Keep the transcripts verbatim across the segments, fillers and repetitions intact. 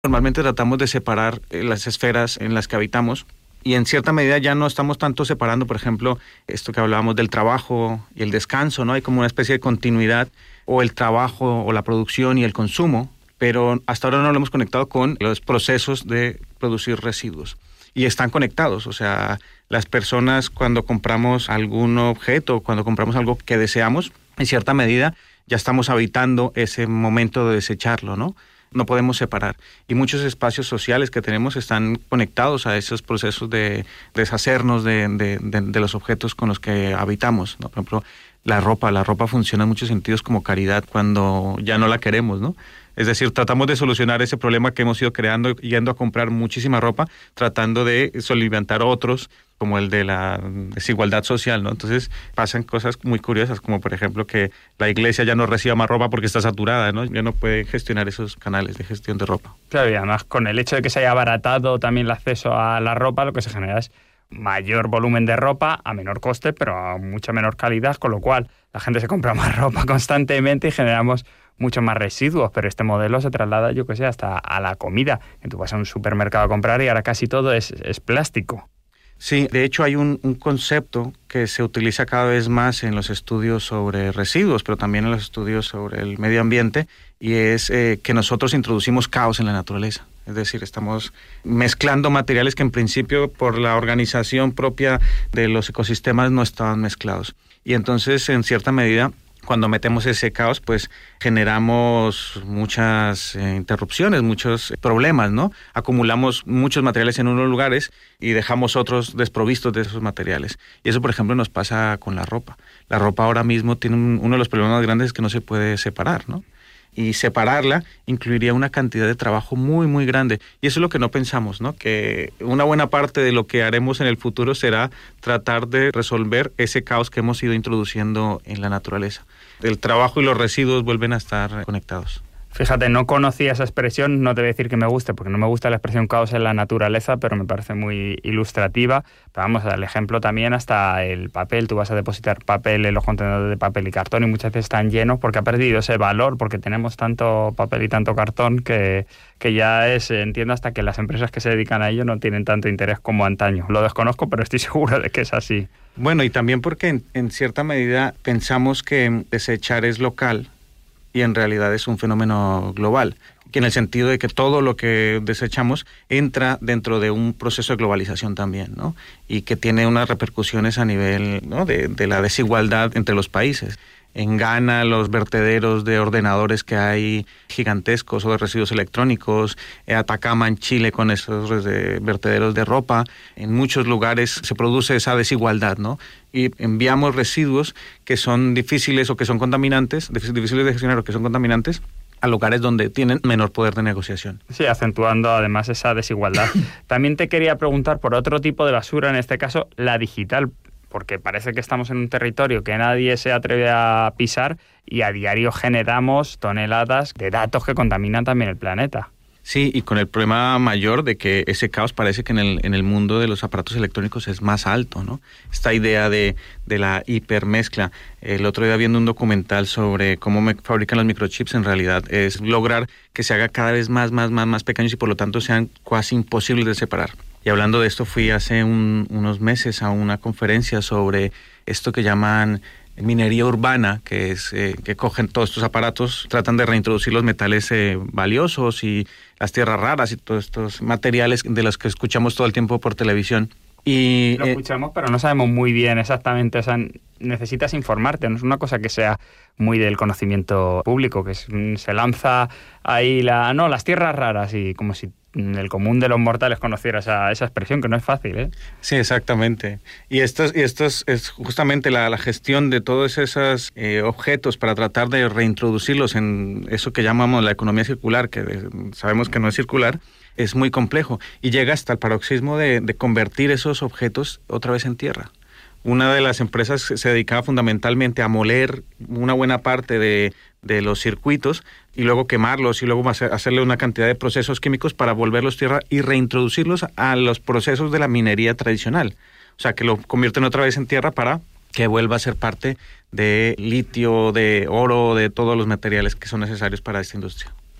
Normalmente tratamos de separar las esferas en las que habitamos y en cierta medida ya no estamos tanto separando, por ejemplo, esto que hablábamos del trabajo y el descanso, ¿no? Hay como una especie de continuidad, o el trabajo o la producción y el consumo, pero hasta ahora no lo hemos conectado con los procesos de producir residuos. Y están conectados, o sea, las personas cuando compramos algún objeto, cuando compramos algo que deseamos, en cierta medida ya estamos habitando ese momento de desecharlo, ¿no? No podemos separar. Y muchos espacios sociales que tenemos están conectados a esos procesos de deshacernos de, de, de, de los objetos con los que habitamos, ¿no? Por ejemplo, la ropa. La ropa funciona en muchos sentidos como caridad cuando ya no la queremos, ¿no? Es decir, tratamos de solucionar ese problema que hemos ido creando yendo a comprar muchísima ropa, tratando de solventar otros, como el de la desigualdad social, ¿no? Entonces pasan cosas muy curiosas, como por ejemplo que la iglesia ya no reciba más ropa porque está saturada, ¿no? Ya no puede gestionar esos canales de gestión de ropa. Claro, y además con el hecho de que se haya abaratado también el acceso a la ropa, lo que se genera es mayor volumen de ropa a menor coste, pero a mucha menor calidad, con lo cual la gente se compra más ropa constantemente y generamos muchos más residuos, pero este modelo se traslada, yo que sé, hasta a la comida. Que tú vas a un supermercado a comprar y ahora casi todo es, es plástico. Sí, de hecho hay un, un concepto que se utiliza cada vez más en los estudios sobre residuos, pero también en los estudios sobre el medio ambiente, y es eh, que nosotros introducimos caos en la naturaleza. Es decir, estamos mezclando materiales que en principio por la organización propia de los ecosistemas no estaban mezclados. Y entonces, en cierta medida, cuando metemos ese caos, pues generamos muchas eh, interrupciones, muchos problemas, ¿no? Acumulamos muchos materiales en unos lugares y dejamos otros desprovistos de esos materiales. Y eso, por ejemplo, nos pasa con la ropa. La ropa ahora mismo tiene un, uno de los problemas más grandes, es que no se puede separar, ¿no? Y separarla incluiría una cantidad de trabajo muy, muy grande. Y eso es lo que no pensamos, ¿no? Que una buena parte de lo que haremos en el futuro será tratar de resolver ese caos que hemos ido introduciendo en la naturaleza. El trabajo y los residuos vuelven a estar conectados. Fíjate, no conocía esa expresión, no te voy a decir que me guste, porque no me gusta la expresión caos en la naturaleza, pero me parece muy ilustrativa. Pero vamos a dar el ejemplo también hasta el papel. Tú vas a depositar papel en los contenedores de papel y cartón y muchas veces están llenos porque ha perdido ese valor, porque tenemos tanto papel y tanto cartón que, que ya es, entiendo, hasta que las empresas que se dedican a ello no tienen tanto interés como antaño. Lo desconozco, pero estoy seguro de que es así. Bueno, y también porque en, en cierta medida pensamos que desechar es local, y en realidad es un fenómeno global, que en el sentido de que todo lo que desechamos entra dentro de un proceso de globalización también, ¿no? Y que tiene unas repercusiones a nivel, ¿no?, de, de la desigualdad entre los países. En Ghana, los vertederos de ordenadores que hay gigantescos, o de residuos electrónicos, en Atacama, en Chile, con esos de vertederos de ropa. En muchos lugares se produce esa desigualdad, ¿no? Y enviamos residuos que son difíciles o que son contaminantes, difíciles de gestionar o que son contaminantes, a lugares donde tienen menor poder de negociación. Sí, acentuando además esa desigualdad. También te quería preguntar por otro tipo de basura, en este caso la digital, porque parece que estamos en un territorio que nadie se atreve a pisar y a diario generamos toneladas de datos que contaminan también el planeta. Sí, y con el problema mayor de que ese caos parece que en el, en el mundo de los aparatos electrónicos es más alto, ¿no? Esta idea de, de la hipermezcla. El otro día viendo un documental sobre cómo me fabrican los microchips, en realidad es lograr que se haga cada vez más, más, más, más pequeños y por lo tanto sean casi imposibles de separar. Y hablando de esto, fui hace un, unos meses a una conferencia sobre esto que llaman minería urbana, que es eh, que cogen todos estos aparatos, tratan de reintroducir los metales eh, valiosos y las tierras raras y todos estos materiales de los que escuchamos todo el tiempo por televisión. Y, Lo escuchamos, eh, pero no sabemos muy bien exactamente, o sea, necesitas informarte, no es una cosa que sea muy del conocimiento público, que es, se lanza ahí la, no, las tierras raras, y como si el común de los mortales conociera esa, esa expresión, que no es fácil, ¿eh? Sí, exactamente. Y esto, y esto es, es justamente la, la gestión de todos esos eh, objetos para tratar de reintroducirlos en eso que llamamos la economía circular, que de, sabemos que no es circular, es muy complejo y llega hasta el paroxismo de, de convertir esos objetos otra vez en tierra. Una de las empresas se dedicaba fundamentalmente a moler una buena parte de, de los circuitos y luego quemarlos y luego hacerle una cantidad de procesos químicos para volverlos tierra y reintroducirlos a los procesos de la minería tradicional. O sea, que lo convierten otra vez en tierra para que vuelva a ser parte de litio, de oro, de todos los materiales que son necesarios para esta industria.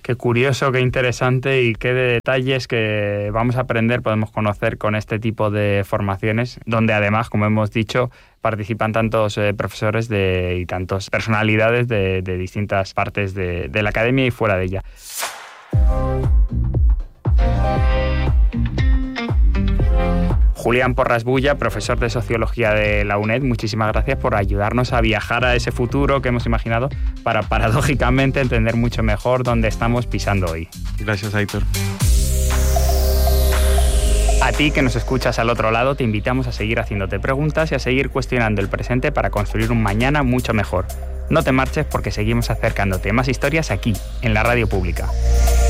Qué curioso, qué interesante y qué detalles que vamos a aprender, podemos conocer con este tipo de formaciones, donde además, como hemos dicho, participan tantos eh, profesores de, y tantas personalidades de, de distintas partes de, de la academia y fuera de ella. Julián Porras Bulla, profesor de Sociología de la UNED, muchísimas gracias por ayudarnos a viajar a ese futuro que hemos imaginado para, paradójicamente, entender mucho mejor dónde estamos pisando hoy. Gracias, Aitor. A ti que nos escuchas al otro lado, te invitamos a seguir haciéndote preguntas y a seguir cuestionando el presente para construir un mañana mucho mejor. No te marches porque seguimos acercándote más historias aquí, en la radio pública.